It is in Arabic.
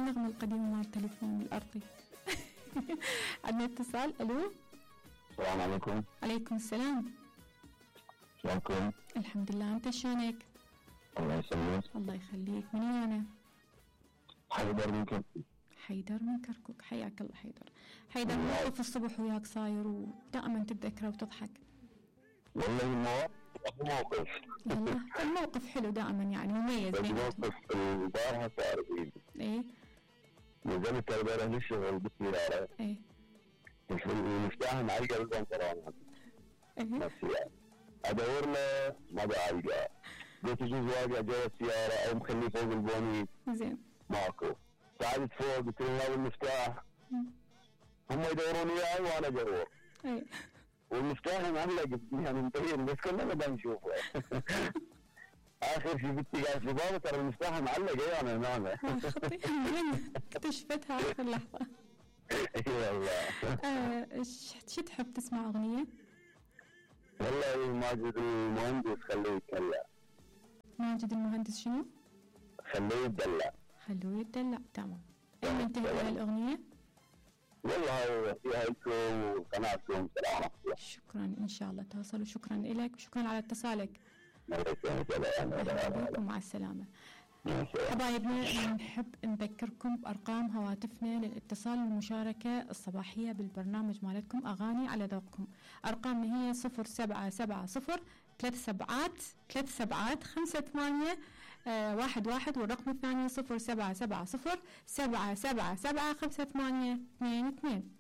النغمة القديمة مال التليفون الأرضي. عندنا اتصال. ألو. السلام عليكم. عليكم السلام. شلونكم؟ الحمد لله، أنت شلونك؟ الله يسلمك. الله يخليك. من أنا؟ حيدر من كركوك. حيدر من كركوك، حياك الله حيدر. حيدر، موقف الصبح وياك صاير ودائما تتذكره وتضحك؟ والله موقف والله الموقف حلو دائما يعني مميز. موقف البارحة صار بإيدي. ايه نزلت البارحة للشغل بالسيارة. ايه المفتاح معلقة بالبنطلون. ايه نفسي ادور له ما بعلقه، قلت يجوز واقع جوا السيارة او مخليه فوق البونيت. زين. ماكو. صعدت فوق قلت لهم هذا المفتاح. هم يدورون وياي وانا ادور. ايه والمفتاح معلق يعني مبين بس كنا ما بنشوفه. اخر شيء بنتي قالت لي بابا ترى المفتاح معلق انا امامه. اكتشفتها اخر لحظه. اي والله. شو تحب تسمع اغنيه؟ والله ماجد المهندس خليه يتدلع. ماجد المهندس شنو؟ خليه يتدلع. خلوه يتدلع. تمام. اين انتهت هالاغنيه؟ والله فيها لكم وقناتكم. سلام. شكرا، ان شاء الله توصلوا. شكرا لك وشكرا على اتصالك. مع السلامة. حبايبنا، نحب نذكركم بأرقام هواتفنا للاتصال والمشاركة الصباحية بالبرنامج مالتكم أغاني على ذوقكم. أرقامنا هي 0770 37 58 والرقم الثاني 0770 777 5822.